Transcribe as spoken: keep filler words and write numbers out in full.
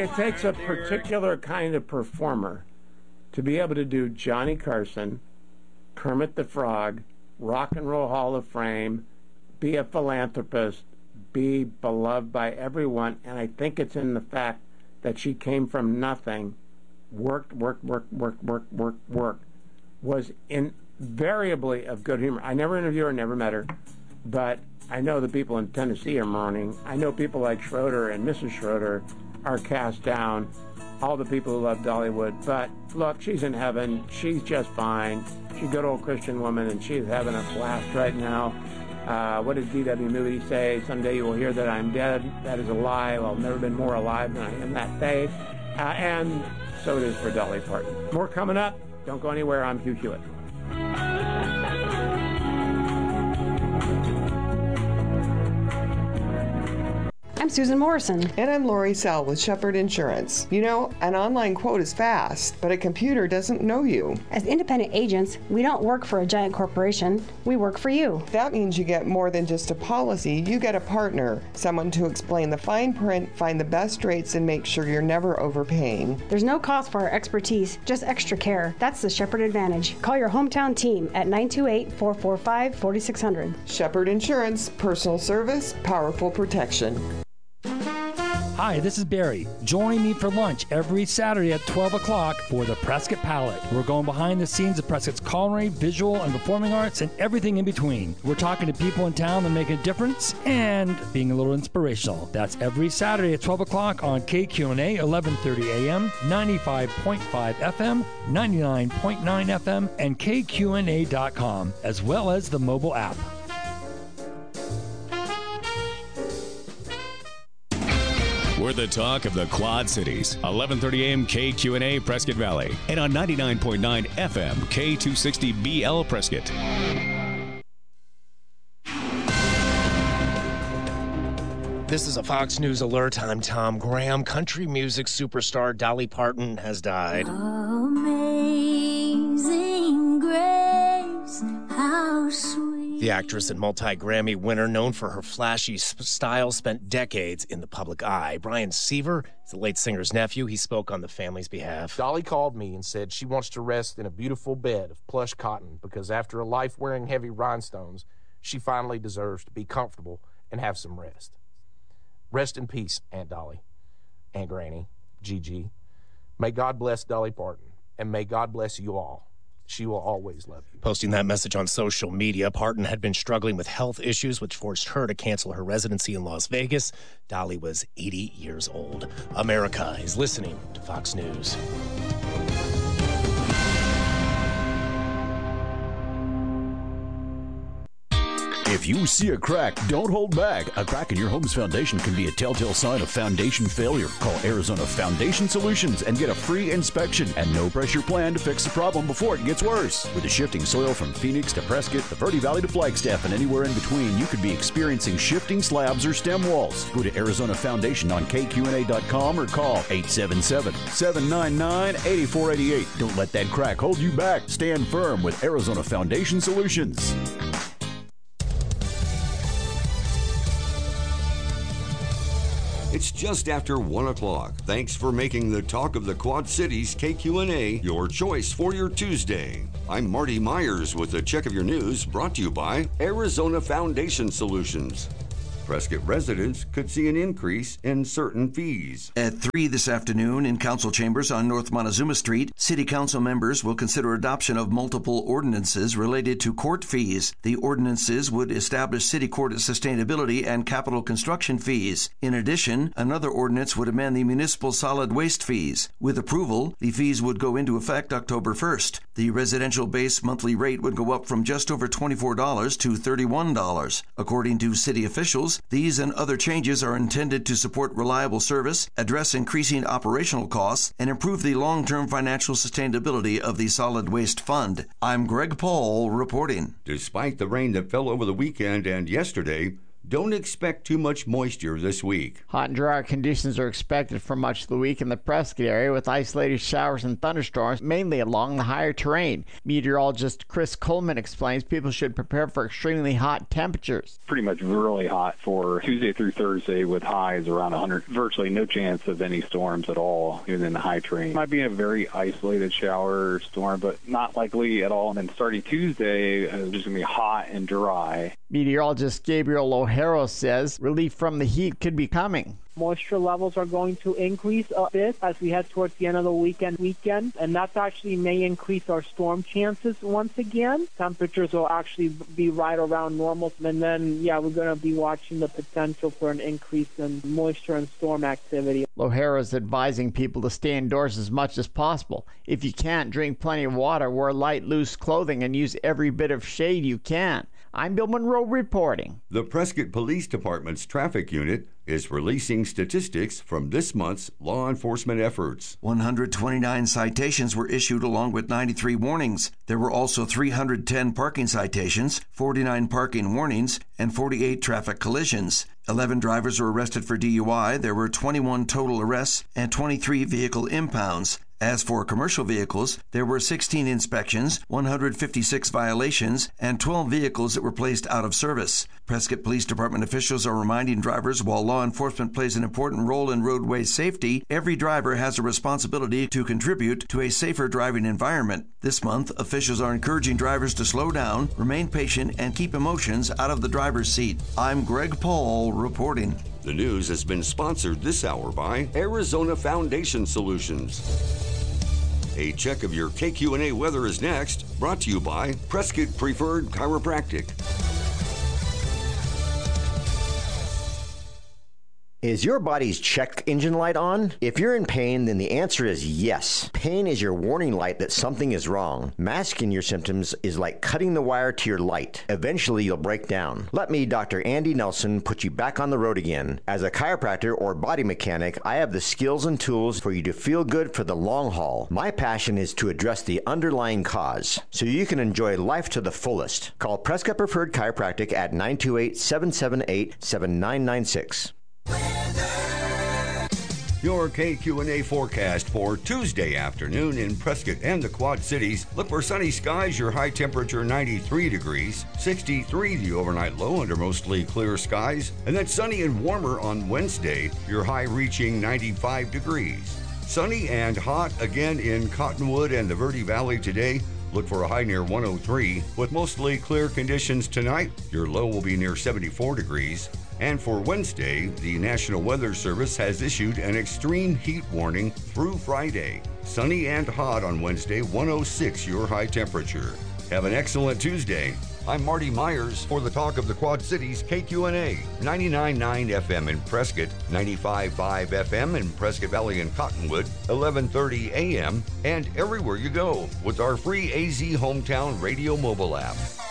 it takes a particular kind of performer to be able to do Johnny Carson, Kermit the Frog, Rock and Roll Hall of Fame, be a philanthropist, be beloved by everyone. And I think it's in the fact that she came from nothing, worked, worked, worked, worked, worked, worked, worked, was invariably of good humor. I never interviewed her, never met her, but I know the people in Tennessee are mourning. I know people like Schroeder and Missus Schroeder are cast down, all the people who love Dollywood. But look, she's in heaven. She's just fine. She's a good old Christian woman, and she's having a blast right now. Uh, what did D W Moody say? Someday you will hear that I'm dead. That is a lie. Well, I've never been more alive than I am that day. Uh, and so it is for Dolly Parton. More coming up. Don't go anywhere. I'm Hugh Hewitt. I'm Susan Morrison. And I'm Lori Sell with Shepherd Insurance. You know, an online quote is fast, but a computer doesn't know you. As independent agents, we don't work for a giant corporation. We work for you. That means you get more than just a policy. You get a partner, someone to explain the fine print, find the best rates, and make sure you're never overpaying. There's no cost for our expertise, just extra care. That's the Shepherd Advantage. Call your hometown team at nine two eight, four four five, four six zero zero. Shepherd Insurance, personal service, powerful protection. Hi, this is Barry. Join me for lunch every Saturday at twelve o'clock for the Prescott Palette. We're going behind the scenes of Prescott's culinary, visual, and performing arts, and everything in between. We're talking to people in town that make a difference and being a little inspirational. That's every Saturday at twelve o'clock on K Q N A, eleven thirty A M, ninety-five point five F M, ninety-nine point nine F M, and K Q N A dot com, as well as the mobile app. We're the talk of the Quad Cities. eleven thirty A M K Q N A Prescott Valley. And on ninety-nine point nine F M K two sixty B L Prescott. This is a Fox News alert. I'm Tom Graham. Country music superstar Dolly Parton has died. Amazing grace, how sweet. The actress and multi-Grammy winner, known for her flashy style, spent decades in the public eye. Brian Seaver is the late singer's nephew. He spoke on the family's behalf. Dolly called me and said she wants to rest in a beautiful bed of plush cotton because after a life wearing heavy rhinestones, she finally deserves to be comfortable and have some rest. Rest in peace, Aunt Dolly, Aunt Granny, Gigi. May God bless Dolly Parton, and may God bless you all. She will always love you. Posting that message on social media, Parton had been struggling with health issues, which forced her to cancel her residency in Las Vegas. Dolly was eighty years old. America is listening to Fox News. If you see a crack, don't hold back. A crack in your home's foundation can be a telltale sign of foundation failure. Call Arizona Foundation Solutions and get a free inspection and no-pressure plan to fix the problem before it gets worse. With the shifting soil from Phoenix to Prescott, the Verde Valley to Flagstaff, and anywhere in between, you could be experiencing shifting slabs or stem walls. Go to Arizona Foundation on K Q N A dot com or call eight seven seven, seven nine nine, eight four eight eight. Don't let that crack hold you back. Stand firm with Arizona Foundation Solutions. It's just after one o'clock. Thanks for making the Talk of the Quad Cities K Q N A your choice for your Tuesday. I'm Marty Myers with a check of your news brought to you by Arizona Foundation Solutions. Prescott residents could see an increase in certain fees. At three this afternoon in council chambers on North Montezuma Street, City Council members will consider adoption of multiple ordinances related to court fees. The ordinances would establish city court sustainability and capital construction fees. In addition, another ordinance would amend the municipal solid waste fees. With approval, the fees would go into effect October first. The residential base monthly rate would go up from just over twenty-four dollars to thirty-one dollars. According to city officials, these and other changes are intended to support reliable service, address increasing operational costs, and improve the long-term financial sustainability of the Solid Waste Fund. I'm Greg Paul reporting. Despite the rain that fell over the weekend and yesterday, Don't expect too much moisture this week. Hot and dry conditions are expected for much of the week in the Prescott area, with isolated showers and thunderstorms, mainly along the higher terrain. Meteorologist Chris Coleman explains people should prepare for extremely hot temperatures. Pretty much really hot for Tuesday through Thursday, with highs around one hundred. Virtually no chance of any storms at all, even in the high terrain. Might be a very isolated shower or storm, but not likely at all. And then starting Tuesday, uh, it's just going to be hot and dry. Meteorologist Gabriel O'Hara says relief from the heat could be coming. Moisture levels are going to increase a bit as we head towards the end of the weekend weekend, and that actually may increase our storm chances once again. Temperatures will actually be right around normal, and then, yeah, we're going to be watching the potential for an increase in moisture and storm activity. O'Hara is advising people to stay indoors as much as possible. If you can't, drink plenty of water, wear light, loose clothing, and use every bit of shade you can. I'm Bill Monroe reporting. The Prescott Police Department's traffic unit is releasing statistics from this month's law enforcement efforts. one hundred twenty-nine citations were issued along with ninety-three warnings. There were also three hundred ten parking citations, forty-nine parking warnings, and forty-eight traffic collisions. eleven drivers were arrested for D U I. There were twenty-one total arrests and twenty-three vehicle impounds. As for commercial vehicles, there were sixteen inspections, one hundred fifty-six violations, and twelve vehicles that were placed out of service. Prescott Police Department officials are reminding drivers while law enforcement plays an important role in roadway safety, every driver has a responsibility to contribute to a safer driving environment. This month, officials are encouraging drivers to slow down, remain patient, and keep emotions out of the driver's seat. I'm Greg Paul reporting. The news has been sponsored this hour by Arizona Foundation Solutions. A check of your K Q and A weather is next, brought to you by Prescott Preferred Chiropractic. Is your body's check engine light on? If you're in pain, then the answer is yes. Pain is your warning light that something is wrong. Masking your symptoms is like cutting the wire to your light. Eventually, you'll break down. Let me, Doctor Andy Nelson, put you back on the road again. As a chiropractor or body mechanic, I have the skills and tools for you to feel good for the long haul. My passion is to address the underlying cause, so you can enjoy life to the fullest. Call Prescott Preferred Chiropractic at nine two eight, seven seven eight, seven nine nine six. Your K Q and A forecast for Tuesday afternoon in Prescott and the Quad Cities. Look for sunny skies, your high temperature ninety-three degrees, sixty-three the overnight low under mostly clear skies, and then sunny and warmer on Wednesday, your high reaching ninety-five degrees. Sunny and hot again in Cottonwood and the Verde Valley today. Look for a high near one oh three. With mostly clear conditions tonight, your low will be near seventy-four degrees. And for Wednesday, the National Weather Service has issued an extreme heat warning through Friday. Sunny and hot on Wednesday, one oh six your high temperature. Have an excellent Tuesday. I'm Marty Myers for the Talk of the Quad Cities K Q and A, ninety-nine point nine F M in Prescott, ninety-five point five F M in Prescott Valley and Cottonwood, eleven thirty A M, and everywhere you go with our free A Z Hometown Radio mobile app.